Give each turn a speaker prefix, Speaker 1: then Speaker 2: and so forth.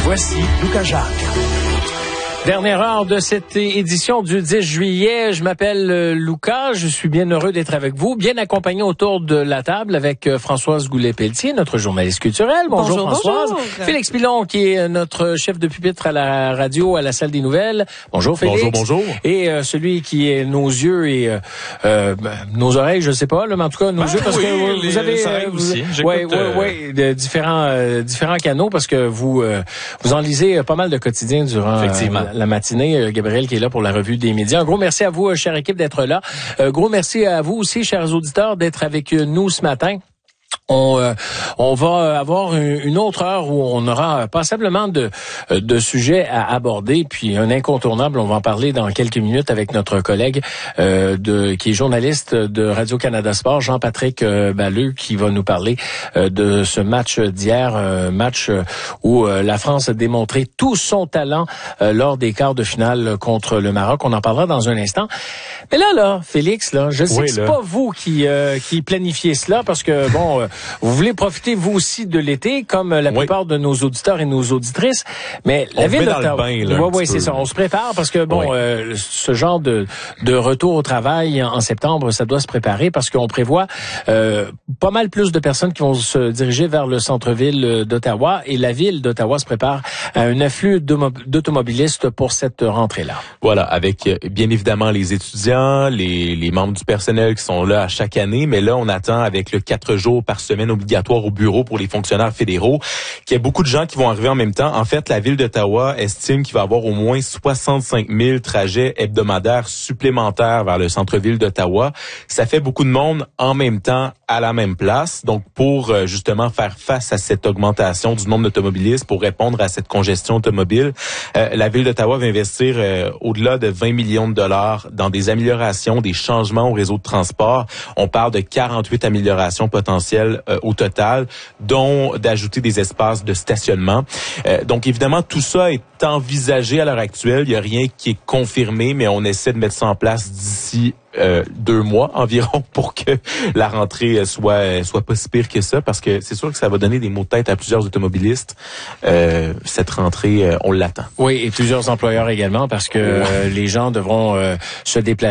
Speaker 1: Voici Lucas Jacques.
Speaker 2: Dernière heure de cette édition du 10 juillet. Je m'appelle Lucas. Je suis bien heureux d'être avec vous, bien accompagné autour de la table avec Françoise Goulet-Pelletier, notre journaliste culturelle. Bonjour Françoise.
Speaker 3: Bonjour.
Speaker 2: Félix Pilon, qui est notre chef de pupitre à la radio, à la salle des nouvelles. Bonjour Félix.
Speaker 4: Bonjour.
Speaker 2: Et celui qui est nos yeux et nos oreilles, je sais pas, là, mais en tout cas nos yeux, parce que vous avez
Speaker 4: aussi.
Speaker 2: différents canaux, parce que vous en lisez pas mal de quotidiens durant la matinée. Gabriel qui est là pour la revue des médias. Un gros merci à vous, chère équipe, d'être là. Gros merci à vous aussi, chers auditeurs, d'être avec nous ce matin. On va avoir une autre heure où on aura passablement de sujets à aborder, puis un incontournable, on va en parler dans quelques minutes avec notre collègue qui est journaliste de Radio-Canada Sport, Jean-Patrick Balleux, qui va nous parler de ce match d'hier, match où la France a démontré tout son talent lors des quarts de finale contre le Maroc. On en parlera dans un instant. Mais là, Félix, je sais que c'est pas vous qui planifiez cela, parce que vous voulez profiter, vous aussi, de l'été, comme la plupart de nos auditeurs et nos auditrices. Mais la ville d'Ottawa... Oui, c'est ça. On se prépare parce que, ce genre de retour au travail en septembre, ça doit se préparer, parce qu'on prévoit pas mal plus de personnes qui vont se diriger vers le centre-ville d'Ottawa. Et la ville d'Ottawa se prépare à un afflux d'automobilistes pour cette rentrée-là.
Speaker 4: Voilà, avec bien évidemment les étudiants, les membres du personnel qui sont là à chaque année. Mais là, on attend, avec le 4 jours par semaine obligatoire au bureau pour les fonctionnaires fédéraux, qu'il y ait beaucoup de gens qui vont arriver en même temps. En fait, la ville d'Ottawa estime qu'il va y avoir au moins 65 000 trajets hebdomadaires supplémentaires vers le centre-ville d'Ottawa. Ça fait beaucoup de monde en même temps à la même place. Donc, pour justement faire face à cette augmentation du nombre d'automobilistes, pour répondre à cette congestion automobile, la ville d'Ottawa va investir au-delà de 20 millions de dollars dans des améliorations, des changements au réseau de transport. On parle de 48 améliorations potentielles au total, dont d'ajouter des espaces de stationnement. Donc, évidemment, tout ça est envisagé à l'heure actuelle. Il n'y a rien qui est confirmé, mais on essaie de mettre ça en place d'ici 2 mois environ, pour que la rentrée soit pas si pire que ça, parce que c'est sûr que ça va donner des maux de tête à plusieurs automobilistes. Cette rentrée, on l'attend.
Speaker 2: Oui, et plusieurs employeurs également, parce que les gens devront se déplacer